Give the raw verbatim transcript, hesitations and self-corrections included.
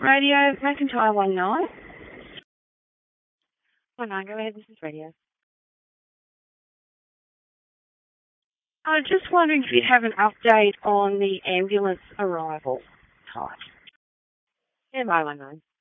Radio, McIntyre one nine. One nine, go ahead, this is radio. I was just wondering if you'd have an update on the ambulance arrival time. Yeah, my one nine.